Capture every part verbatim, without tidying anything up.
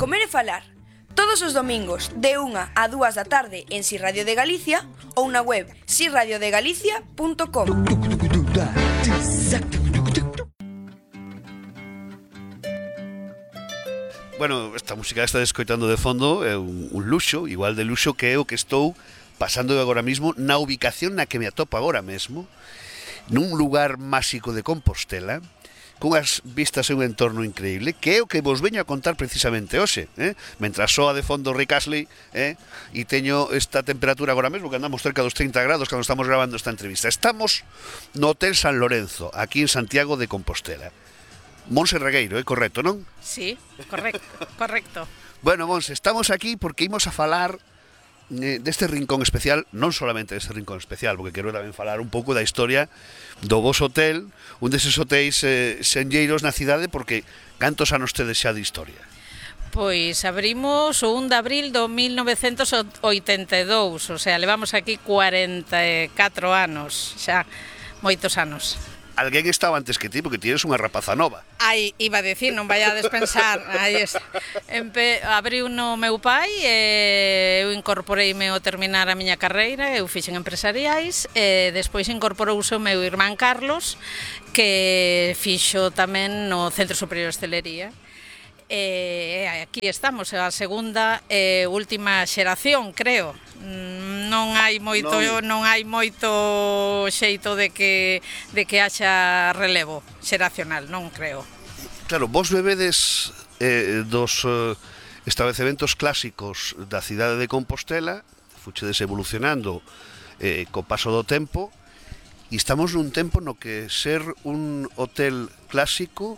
Comer e falar. Todos os domingos de unha a dúas da tarde en Si Radio de Galicia ou na web si radio de galicia punto com. Bueno, esta música está escoitando de fondo é un, un luxo, igual de luxo que é o que estou pasando agora mesmo na ubicación na que me atopo agora mesmo, nun lugar máxico de Compostela, cunhas vistas e un entorno increíble, que é o que vos veño a contar precisamente hoxe, eh? Mentras soa de fondo Rick Astley, eh? E teño esta temperatura agora mesmo, que andamos cerca dos trinta grados cando estamos grabando esta entrevista. Estamos no Hotel San Lorenzo, aquí en Santiago de Compostela. Monse Regueiro, é correcto, non? Sí, correcto, correcto. Bueno, Monse, estamos aquí porque imos a falar deste rincón especial, non solamente deste rincón especial, porque quero tamén falar un pouco da historia do vos hotel, un deses hotéis eh, senlleiros na cidade, porque cantos anos tedes xa de historia? Pois abrimos o un de abril do mil novecentos oitenta e dous, o sea, levamos aquí cuarenta e catro anos, xa, moitos anos. Alguén estaba antes que ti, porque tienes unha rapaza nova. Ai, iba a decir, non vai a despensar. Aí está. Empe, abriu no meu pai, e eu incorporeime ao terminar a miña carreira, eu fixen empresariais, e despois incorporouse o meu irmán Carlos, que fixo tamén no Centro Superior de Hostelería. E aquí estamos, a segunda e última xeración, creo. Non hai moito non, non hai moito xeito de que de que haxa relevo xeracional, non creo. Claro, vos bebedes eh, dos eh, establecementos clásicos da cidade de Compostela, fuchedes evolucionando eh, co paso do tempo, e estamos nun tempo no que ser un hotel clásico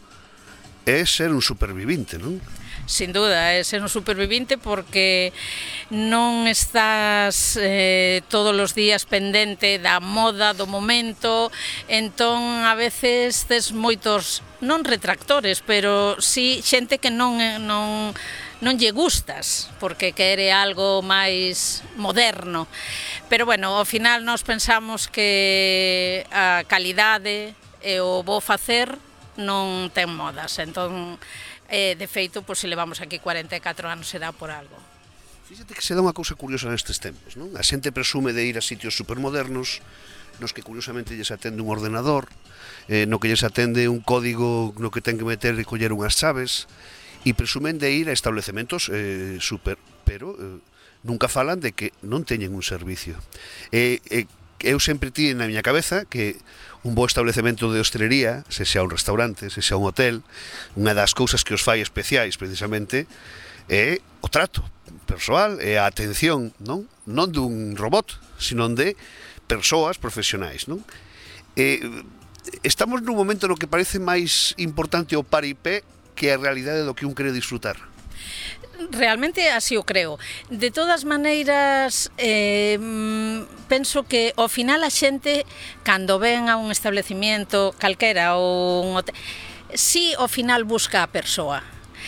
é ser un supervivinte, non? Sin duda, é ser un supervivinte porque non estás eh, todos os días pendente da moda, do momento, entón a veces tes moitos, non retractores, pero sí xente que non, non, non lle gustas, porque quere algo máis moderno. Pero bueno, ao final nós pensamos que a calidade e o bo facer non ten modas, entón eh, de feito, pois, se levamos aquí cuarenta e catro anos será por algo. Fíxate que se dá unha cousa curiosa nestes tempos, non? A xente presume de ir a sitios supermodernos nos que curiosamente lles atende un ordenador, eh, no que lles atende un código no que ten que meter e coller unhas chaves, e presumen de ir a establecementos eh, super, pero eh, nunca falan de que non teñen un servicio. E eh, eh, eu sempre tive na miña cabeza que un bo establecemento de hostelería, se xa un restaurante, se xa un hotel, unha das cousas que os fai especiais precisamente é o trato persoal e a atención, non? Non dun robot, sino de persoas profesionais, non? E estamos nun momento no que parece máis importante o paripé que a realidade do que un quere disfrutar. Realmente así o creo. De todas maneiras, eh, penso que ao final a xente, cando ven a un establecimiento calquera ou un hotel, si ao final busca a persoa.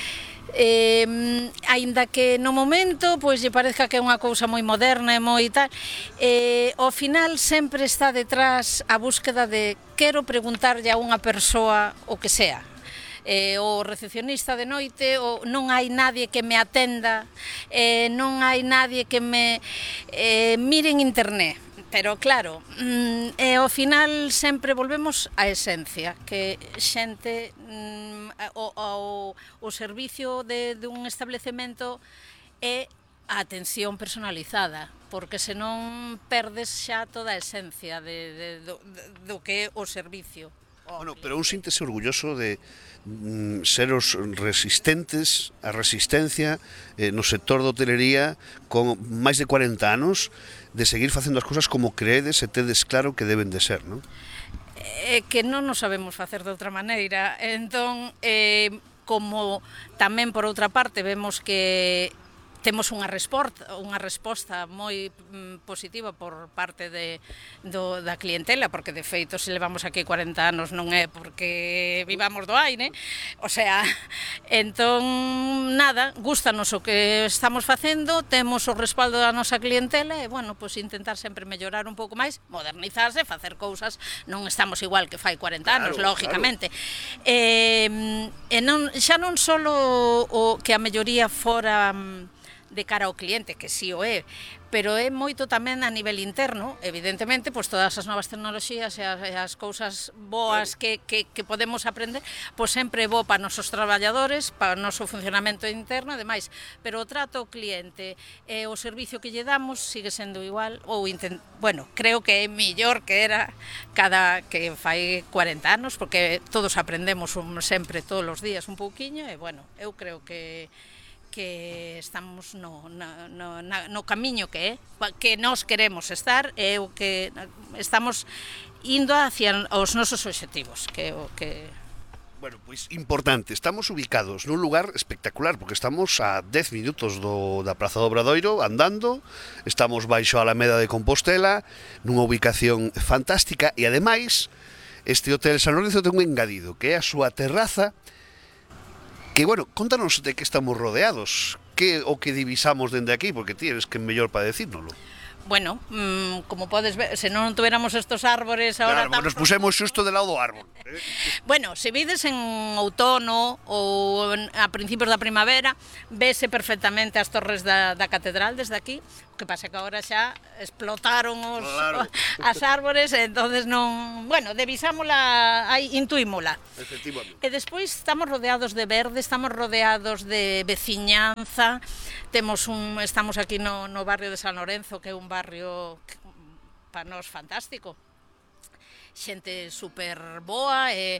Eh, aínda que no momento pois lle parezca que é unha cousa moi moderna e moi tal, eh, ao final sempre está detrás a búsqueda de quero preguntarlle a unha persoa o que sea. Eh, o recepcionista de noite, o non hai nadie que me atenda, eh, non hai nadie que me eh, mire en internet. Pero claro, mm, eh, ao final sempre volvemos á esencia, que xente, mm, o, o, o servicio de, de un establecemento é a atención personalizada, porque senón perdes xa toda a esencia de, de, do, do que é o servicio. Bueno, pero un síntese orgulloso de mm, ser os resistentes, a resistencia eh, no sector da hotelería con máis de cuarenta anos, de seguir facendo as cousas como creedes e tedes claro que deben de ser, non? É que non nos sabemos facer de outra maneira, entón, eh, como tamén por outra parte vemos que temos unha resposta, unha resposta moi mm, positiva por parte de, do, da clientela, porque de feito se levamos aquí cuarenta anos non é porque vivamos do aire, o sea, entón nada, gústanos o que estamos facendo, temos o respaldo da nosa clientela e, bueno, pois intentar sempre mellorar un pouco máis, modernizarse, facer cousas, non estamos igual que fai cuarenta anos, claro, lógicamente. Claro. E, e non, xa non só o que a melloría fora de cara ao cliente, que si o é, pero é moito tamén a nivel interno, evidentemente, pois todas as novas tecnoloxías e as, e as cousas boas que, que, que podemos aprender, pois sempre é bo para nosos traballadores, para o noso funcionamento interno, ademais, pero o trato ao cliente e o servicio que lle damos sigue sendo igual, ou intent... bueno, creo que é millor que era cada que fai cuarenta anos, porque todos aprendemos un, sempre, todos os días, un pouquiño, e, bueno, eu creo que que estamos no, no, no, no camiño que é, que nós queremos estar, e o que estamos indo hacia os nosos obxectivos, que o que... Bueno, pois importante, estamos ubicados nun lugar espectacular, porque estamos a dez minutos do, da Praza do Obradoiro, andando, estamos baixo a Alameda de Compostela, nunha ubicación fantástica, e ademais, este Hotel San Lorenzo ten un engadido, que é a súa terraza, que, bueno, contanos de que estamos rodeados, que o que divisamos dende aquí, porque ti eres que mellor para decírnoslo. Bueno, mmm, como podes ver, se non tuéramos estos árbores ahora... Claro, nos pusemos xusto de lado do árbol. Eh? Bueno, se vides en outono ou a principios da primavera, vese perfectamente as torres da, da catedral desde aquí. O que pasa que agora xa explotaron os, claro. as árbores, e entonces non... Bueno, devisámola, aí, intuímola. Efectivamente. E despois estamos rodeados de verde, estamos rodeados de veciñanza, temos un, estamos aquí no, no barrio de San Lorenzo, que é un barrio para nós fantástico. Xente super boa e,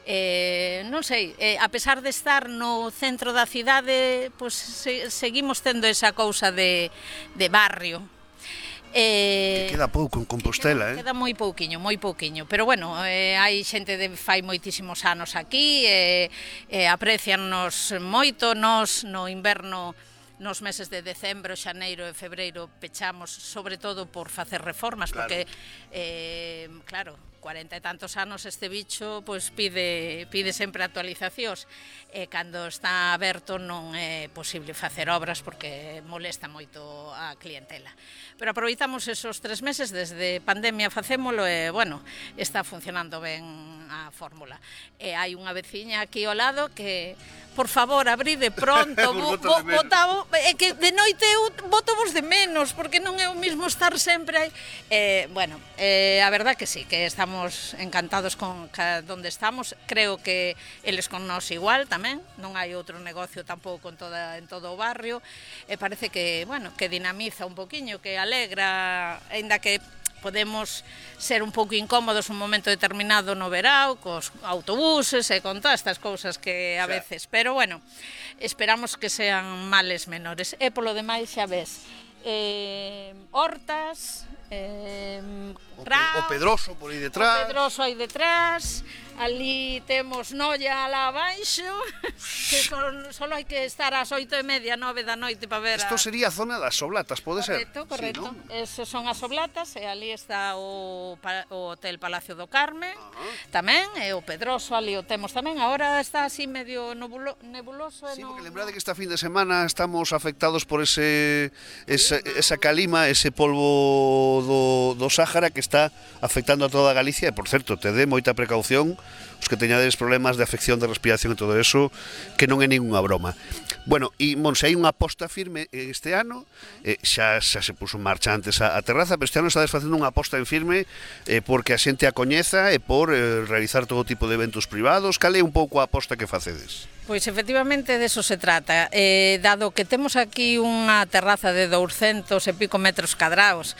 e non sei, e, a pesar de estar no centro da cidade, pois se, seguimos tendo esa cousa de, de barrio. Eh, que queda pouco en Compostela, queda, eh? Queda moi pouquiño, moi pouquiño, pero bueno, eh, hai xente de fai moitísimos anos aquí, e eh, eh, apreciannos moito, nos no inverno, nos meses de decembro, xaneiro e febreiro pechamos, sobre todo por facer reformas, claro. Porque, eh, claro, cuarenta e tantos anos este bicho pois pide pide sempre actualizacións, e cando está aberto non é posible facer obras porque molesta moito a clientela. Pero aproveitamos esos tres meses, desde pandemia facémolo, e, bueno, está funcionando ben a fórmula. E hai unha veciña aquí ao lado que, por favor, abride pronto, bo, bo, botavo, é que de noite eu boto vos de menos, porque non é o mismo estar sempre aí. Eh, bueno, eh, a verdad que sí, que estamos encantados con donde estamos, creo que eles con nós igual tamén, non hai outro negocio tampouco en, toda, en todo o barrio, e parece que, bueno, que dinamiza un poquiño, que alegra, aínda que podemos ser un pouco incómodos un momento determinado no verao, cos autobuses e con todas estas cousas que a veces, pero bueno, esperamos que sean males menores. E polo demais xa ves, eh, hortas, eh, o, o Pedroso por aí detrás, o Pedroso aí detrás, ali temos Noia alá abaixo, que son, solo hai que estar ás oito e media, nove da noite para ver a... Isto sería a zona das Oblatas, pode ser? Correcto, correcto. Sí, ¿no? Esos son as Oblatas, e ali está o, o Hotel Palacio do Carme, uh-huh. tamén, e o Pedroso ali o temos tamén. Agora está así medio nebulo, nebuloso. Sí, no, porque lembrade que esta fin de semana estamos afectados por ese esa, esa calima, ese polvo do, do Sáhara que está afectando a toda Galicia, e, por certo, te dé moita precaución os que teñades problemas de afección de respiración e todo eso, que non é ninguna broma. Bueno, e, Monse, hai unha aposta firme este ano, eh, xa, xa se puso en marcha antes a, a terraza, pero este ano estades facendo unha aposta en firme eh, porque a xente a coñeza e por eh, realizar todo tipo de eventos privados. Cal é un pouco a aposta que facedes? Pois efectivamente de eso se trata, eh, dado que temos aquí unha terraza de douscentos e pico metros cadrados,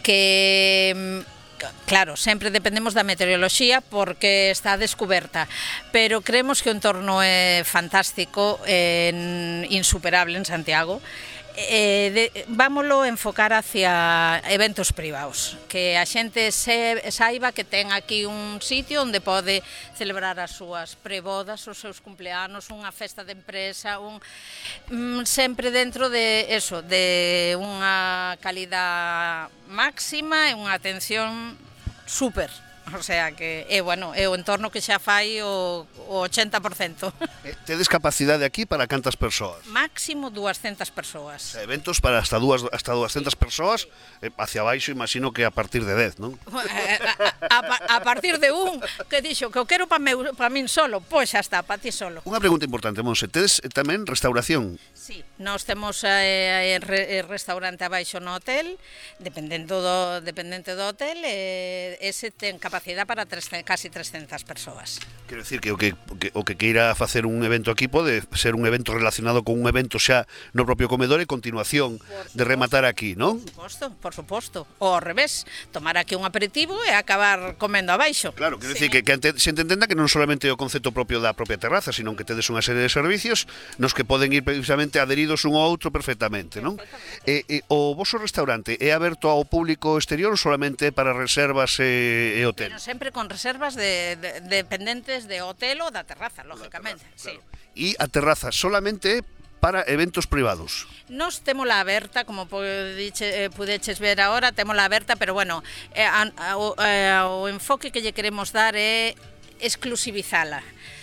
que... Claro, sempre dependemos da meteoroloxía porque está descuberta, pero creemos que o entorno é fantástico, é insuperable en Santiago, Eh, de, vámoslo enfocar hacia eventos privados, que a xente se, saiba que ten aquí un sitio onde pode celebrar as súas prebodas, os seus cumpleanos, unha festa de empresa, un, mm, sempre dentro de eso, de unha calidad máxima e unha atención súper. O sea que é, bueno, é o entorno que xa fai o, o ochenta por cento. Tedes capacidade aquí para cantas persoas? Máximo dúascentas persoas. O sea, eventos para hasta dúas hasta dúascentas persoas, eh, hacia baixo imagino que a partir de dez, non? A, a, a partir de un que dixo que o quero para meu, para min solo, pois xa está, para ti solo. Unha pregunta importante, Monse, tedes eh, tamén restauración? Sí, nós temos eh, re, restaurante abaixo no hotel, dependendo do, dependente do hotel, eh, ese ten capacidade para tres, casi trescentas persoas. Quero dicir que o que, que o que queira facer un evento aquí pode ser un evento relacionado con un evento xa no propio comedor e continuación de rematar aquí, non? Por suposto, por suposto. Ou ao revés, tomar aquí un aperitivo e acabar comendo abaixo. Claro, quero sí. dicir que, que ante, se entenda que non solamente é o concepto propio da propia terraza, sino que tedes unha serie de servicios nos que poden ir precisamente adheridos un ao outro perfectamente, non? E, e, o voso restaurante é aberto ao público exterior ou solamente para reservas e, e hotel? Pero sempre con reservas de, de, dependentes de hotel ou da terraza, lógicamente. Terraza, claro. Sí. E a terraza solamente para eventos privados? Nos témola aberta, como pudiche, eh, pudeches ver agora, témola aberta, pero bueno, eh, a, a, o, eh, o enfoque que lle queremos dar é exclusivizala.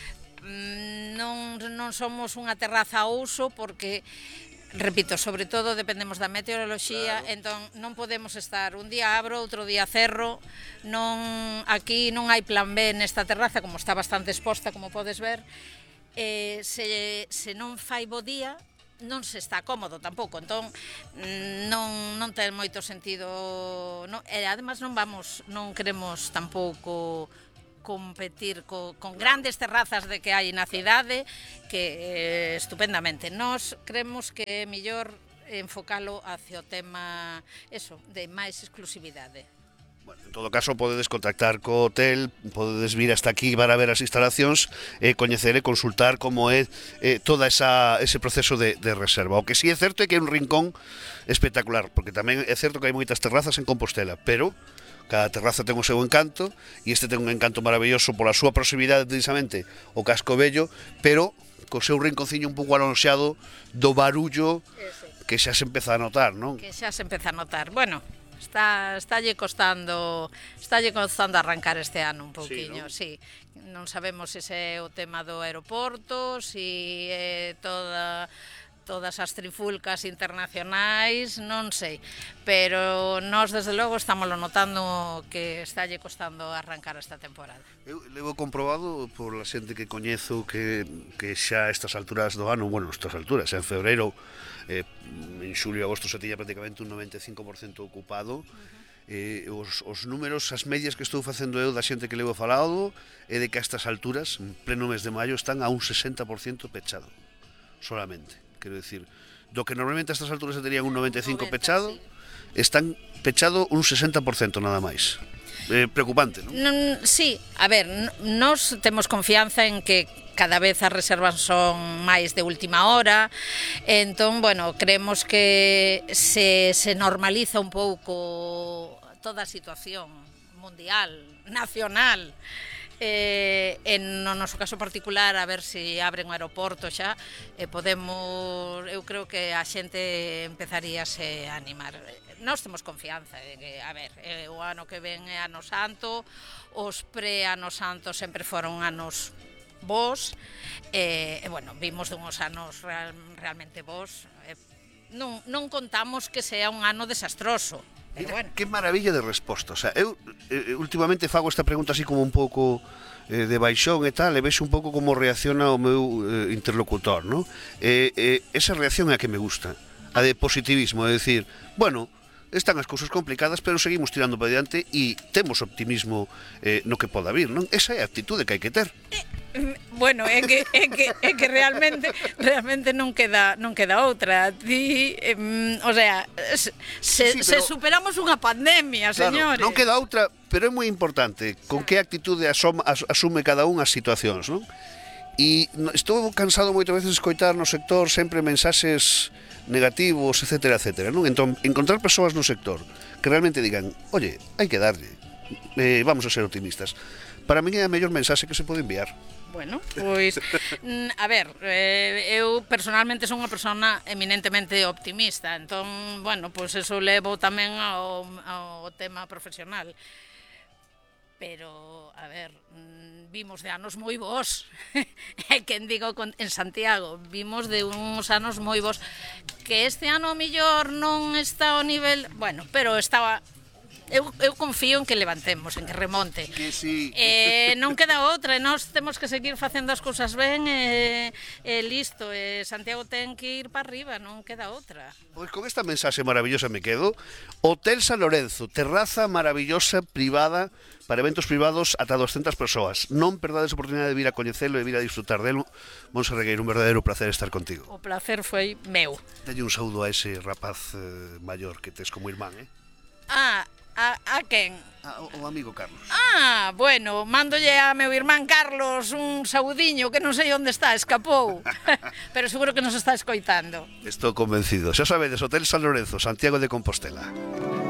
Non, non somos unha terraza a uso porque, repito, sobre todo dependemos da meteoroloxía, claro. Entón non podemos estar un día abro, outro día cerro, non, aquí non hai plan B nesta terraza, como está bastante exposta, como podes ver, eh, se, se non fai bo día, non se está cómodo tampouco, entón non, non ten moito sentido, non, e además non vamos, non queremos tampouco competir co, con grandes terrazas de que hai na cidade que eh, estupendamente. Nós creemos que é mellor enfocalo hacia o tema eso, de máis exclusividade. Bueno, en todo caso podedes contactar co hotel, podedes vir hasta aquí para ver as instalacións e coñecer e consultar como é eh, toda esa ese proceso de, de reserva. O que sí é certo é que é un rincón espectacular, porque tamén é certo que hai moitas terrazas en Compostela, pero cada terraza ten o seu encanto e este ten un encanto maravilloso pola súa proximidade precisamente o Casco Vello, pero co seu rinconciño un pouco alonxado do barullo que xa se empeza a notar, non? Que xa se empeza a notar. Bueno, está estálle costando, estálle costando arrancar este ano un pouquiño, sí, ¿no? Sí. Non sabemos se é o tema do aeroporto, si é toda todas as trifulcas internacionais, non sei, pero nós desde logo estamos notando que estálle costando arrancar esta temporada. Eu levo comprobado por la xente que coñezo que, que xa a estas alturas do ano, bueno, estas alturas, en febreiro, eh, en xulio e agosto se tiña prácticamente un noventa e cinco por cento ocupado. Eh, os, os números, as medias que estou facendo eu da xente que levo falado é de que a estas alturas, en pleno mes de maio, están a un sesenta por cento pechado, solamente. Quero dicir, do que normalmente a estas alturas se terían un noventa e cinco por ciento pechado, están pechado un sesenta por cento nada máis. Eh, preocupante, non? non? Sí, a ver, nós temos confianza en que cada vez as reservas son máis de última hora, entón, bueno, creemos que se, se normaliza un pouco toda a situación mundial, nacional, Eh, en no noso caso particular, a ver se si abren o aeroporto xa, eh, podemos, eu creo que a xente empezaríase a animar. Nós temos confianza de que, a ver, eh, o ano que ven é ano santo, os pre-ano santo sempre foron anos bons, e, eh, bueno, vimos dunhos anos real, realmente bons, eh, non, non contamos que sea un ano desastroso. Mira, bueno. Que maravilla de resposta. O sea, eu eh, últimamente fago esta pregunta así como un pouco eh, de baixón e tal, e vexo un pouco como reacciona o meu eh, interlocutor, ¿no? Eh, eh, esa reacción é a que me gusta, a de positivismo, é dicir, bueno, están as cousas complicadas, pero seguimos tirando para diante e temos optimismo eh, no que poda vir, non? Esa é a actitude que hai que ter. Bueno, é que é que é que realmente realmente non queda non queda outra. Ti, eh, o sea, se, sí, sí, pero, se superamos unha pandemia, claro, señores. Non queda outra, pero é moi importante con que actitude asoma, asume cada un as situacións, non? E estou cansado moitas veces de escoitar no sector sempre mensaxes negativos, etcétera, etcétera, non? Entón, encontrar persoas no sector que realmente digan, oye, hai que darlle, eh, vamos a ser optimistas, para min é a mellor mensaxe que se pode enviar. Bueno, pois, a ver, eh, eu personalmente son unha persona eminentemente optimista, entón, bueno, pois eso levo tamén ao, ao tema profesional. Pero, a ver, vimos de anos moi bons, é quen digo en Santiago, vimos de uns anos moi bons, que este ano ao millor non está ao nivel, bueno, pero estaba... Eu, eu confío en que levantemos, en que remonte. Que sí. Eh, non queda outra, e nós temos que seguir facendo as cousas ben e, e listo, e Santiago ten que ir para arriba, non queda outra. Pois con esta mensaxe maravillosa me quedo. Hotel San Lorenzo, terraza maravillosa, privada, para eventos privados ata doscientas persoas. Non perdades a oportunidade de vir a coñecelo e vir a disfrutar delo. Monse Regueiro, un verdadeiro placer estar contigo. O placer foi meu. Dalle un saúdo a ese rapaz eh, maior que tes como irmán, eh? Ah, a, a quen? A, o amigo Carlos. Ah, bueno, mándolle a meu irmán Carlos un saudiño que non sei onde está, escapou. Pero seguro que nos está escoitando. Estou convencido. Xa sabedes, Hotel San Lorenzo, Santiago de Compostela.